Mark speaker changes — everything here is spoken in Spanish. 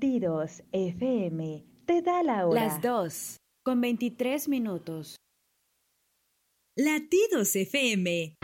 Speaker 1: Latidos FM te da la
Speaker 2: Las
Speaker 1: hora.
Speaker 2: 2:23.
Speaker 3: Latidos FM